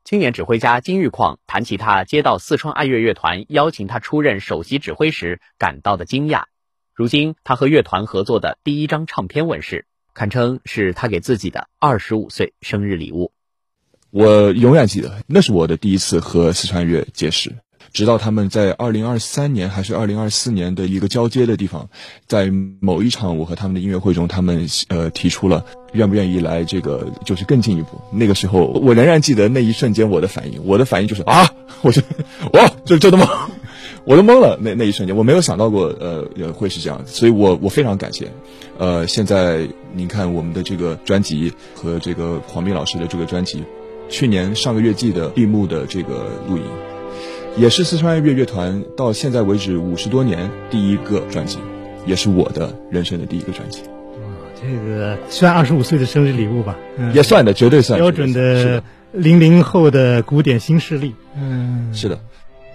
青年指挥家金玉矿谈起他接到四川爱乐乐团邀请他出任首席指挥时感到的惊讶。如今他和乐团合作的第一张唱片问世，堪称是他给自己的25岁生日礼物。 我永远记得，那是我的第一次和四川乐结识。直到他们在2023年还是2024年的一个交接的地方，在某一场我和他们的音乐会中，他们提出了愿不愿意来这个就是更进一步。那个时候我仍然记得那一瞬间我的反应就是啊，这都懵，我都懵了。那一瞬间我没有想到过会是这样，所以我非常感谢。现在您看我们的这个专辑和这个黄斌老师的这个专辑，去年上个月季的闭幕的这个录音，也是四川爱乐乐团到现在为止50多年第一个专辑，也是我的人生的第一个专辑。 这个算25岁的生日礼物吧？ 也算的，绝对算。 标准的00后的古典新势力。 是的。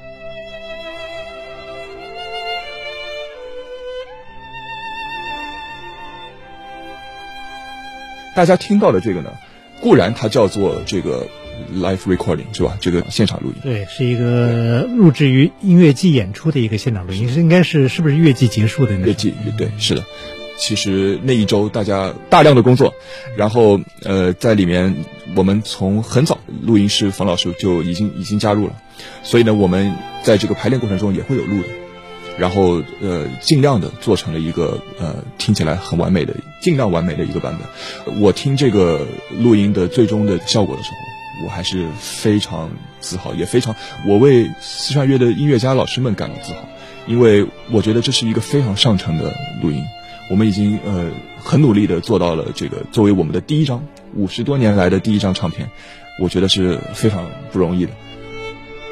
大家听到的这个呢，固然它叫做这个live recording 是吧？这个现场录音， 对，是一个录制于音乐季演出的一个现场录音，应该是不是乐季结束的那？ 乐季，对，是的。其实那一周大家大量的工作，然后在里面我们从很早录音师冯老师就已经加入了，所以呢我们在这个排练过程中也会有录的，然后尽量的做成了一个听起来很完美的，尽量完美的一个版本。我听这个录音的最终的效果的时候，我还是非常自豪，也非常我为四川乐的音乐家老师们感到自豪，因为我觉得这是一个非常上乘的录音。我们已经很努力的做到了这个作为我们的第一张50多年来的第一张唱片，我觉得是非常不容易的。